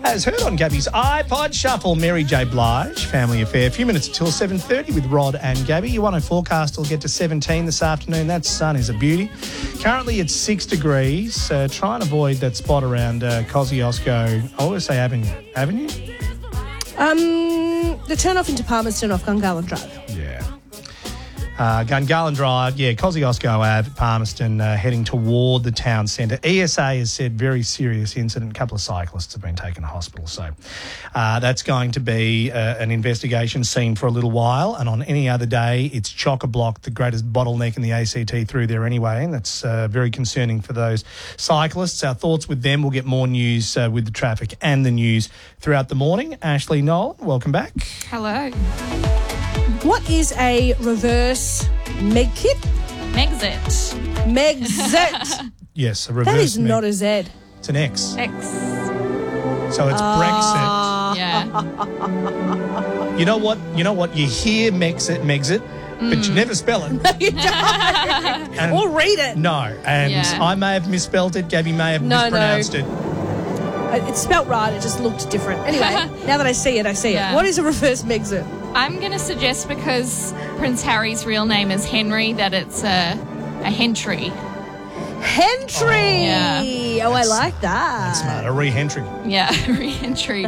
As heard on Gabby's iPod Shuffle, Mary J. Blige, Family Affair. A few minutes until 7:30 with Rod and Gabby. Your 104 forecast will get to 17 this afternoon. That sun is a beauty. Currently it's 6 degrees. Try and avoid that spot around Kosciuszko. I always say Avenue? The turn off into Palmerston off Gungahlin Drive. Yeah. Gungahlin Drive, Kosciuszko Ave, Palmerston, heading toward the town centre. ESA has said very serious incident. A couple of cyclists have been taken to hospital. So that's going to be an investigation seen for a little while. And on any other day, it's chock-a-block, the greatest bottleneck in the ACT through there anyway. And that's very concerning for those cyclists. Our thoughts with them. We'll get more news with the traffic and the news throughout the morning. Ashley Nolan, welcome back. Hello. What is a reverse Meg kit? Megxit. Megxit. Yes, a reverse That is Meg. not a Z. It's an X. X. So it's Brexit. Yeah. You know what? You hear Megxit, but you never spell it. You don't. Or read it. No, and Yeah. I may have misspelled it. Gabby may have mispronounced it. It's spelt right. It just looked different. Anyway, now that I see it, I see Yeah. it. What is a reverse Megxit? I'm going to suggest, because Prince Harry's real name is Henry, that it's a Hentry. Hentry. Yeah. Oh, I like that. That's smart. A re-entry. Yeah, re-entry.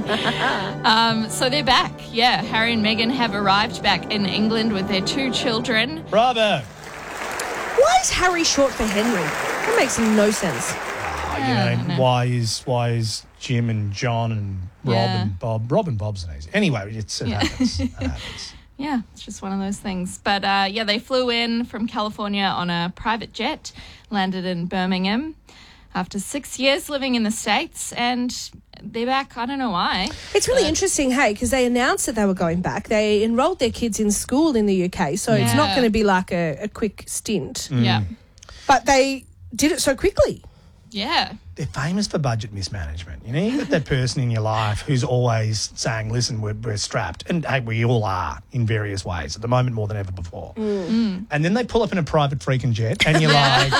So they're back. Yeah, Harry and Meghan have arrived back in England with their 2 children. Bravo. Why is Harry short for Henry? That makes no sense. Why is Jim and John and Rob Yeah. and Bob? Rob and Bob's an easy. Anyway, it happens. It happens. Yeah, it's just one of those things. But, they flew in from California on a private jet, landed in Birmingham after 6 years living in the States, and they're back. I don't know why. It's really interesting, hey, because they announced that they were going back. They enrolled their kids in school in the UK, so it's not Yeah. going to be like a quick stint. Yeah. But they did it so quickly. Yeah. They're famous for budget mismanagement. You know, you got that person in your life who's always saying, listen, we're strapped. And, hey, we all are in various ways, at the moment more than ever before. And then they pull up in a private freaking jet and you're like,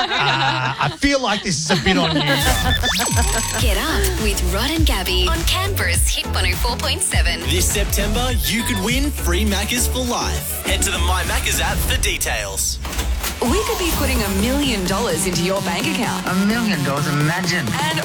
I feel like this is a bit on you guys. Get up with Rod and Gabby on Canberra's Hit 104.7. This September, you could win free Maccas for life. Head to the My Maccas app for details. We could be putting $1 million into your bank account. $1 million, imagine. And